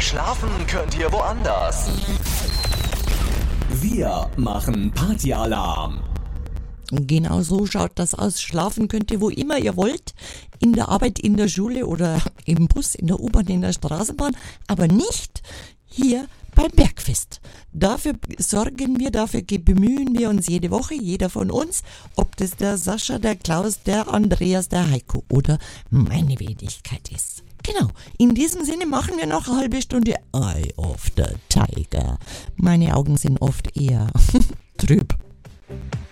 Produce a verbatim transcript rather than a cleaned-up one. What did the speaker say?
Schlafen könnt ihr woanders. Wir machen Partyalarm. Genau so schaut das aus. Schlafen könnt ihr wo immer ihr wollt. In der Arbeit, in der Schule oder im Bus, in der U-Bahn, in der Straßenbahn. Aber nicht hier beim Bergfest. Dafür sorgen wir, dafür bemühen wir uns jede Woche, jeder von uns. Ob das der Sascha, der Klaus, der Andreas, der Heiko oder meine Wenigkeit ist. Genau, in diesem Sinne machen wir noch eine halbe Stunde Eye of the Tiger. Meine Augen sind oft eher trüb.